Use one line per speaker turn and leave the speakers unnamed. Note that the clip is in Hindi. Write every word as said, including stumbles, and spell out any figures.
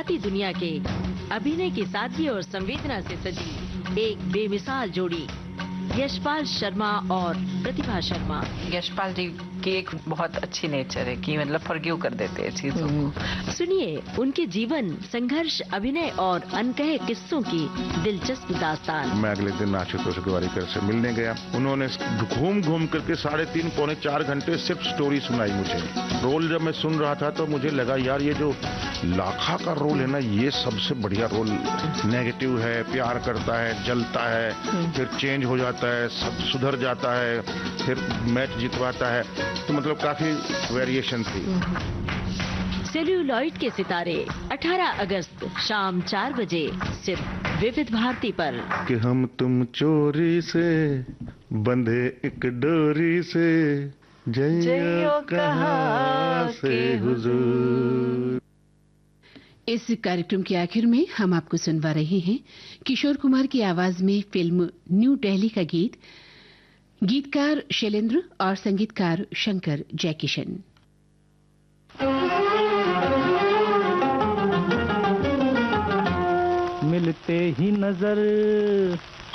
गुजराती दुनिया के अभिनय की सादगी और संवेदना से सजी एक बेमिसाल जोड़ी, यशपाल शर्मा और प्रतिभा शर्मा।
यशपाल जी की एक बहुत अच्छी नेचर है कि मतलब फॉरगिव कर देते हैं चीजों को।
सुनिए उनके जीवन, संघर्ष, अभिनय और अनकहे किस्सों की दिलचस्प दास्तान।
मैं अगले दिन आशुतोष गोवारिकर से मिलने गया। उन्होंने घूम घूम करके साढ़े तीन पौने चार घंटे सिर्फ स्टोरी सुनाई मुझे। रोल जब मैं सुन रहा था तो मुझे लगा यार ये जो लाखा का रोल है ना, ये सबसे बढ़िया रोल। नेगेटिव है, प्यार करता है, जलता है, फिर चेंज हो जाता है, सब सुधर जाता है, फिर मैच जितवाता है, तो मतलब काफी वेरिएशन थी।
सेल्यूलॉइड के सितारे अठारह अगस्त शाम चार बजे सिर्फ विविध भारती पर।
कि हम तुम चोरी से बंधे एक डोरी से, जइयो कहाँ से हुजूर।
इस कार्यक्रम के आखिर में हम आपको सुनवा रहे हैं किशोर कुमार की आवाज में फिल्म न्यू दिल्ली का गीत। गीतकार शैलेंद्र और संगीतकार शंकर जयकिशन।
मिलते ही नजर